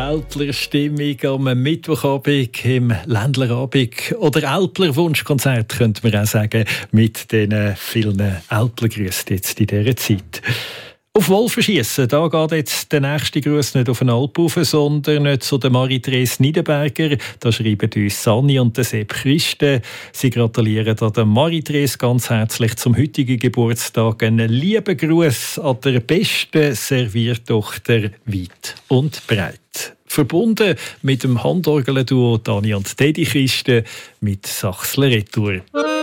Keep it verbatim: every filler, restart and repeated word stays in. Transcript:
Alpler-Stimmung am Mittwochabend im Ländlerabend oder Alpler-Wunschkonzert, könnte man auch sagen, mit den vielen Alpler-Grüssen jetzt in dieser Zeit. Auf Wolfenschiessen, da geht jetzt der nächste Gruß nicht auf den Alp rauf, sondern zu der Marie-Therese Niederberger. Da schreiben uns Sanni und der Sepp Christen. Sie gratulieren an der Marie-Therese ganz herzlich zum heutigen Geburtstag. Einen lieben Gruß an der besten Serviertochter weit und breit. Verbunden mit dem Handorgel-Duo Dani und Teddy Christen mit Sachsler Retour.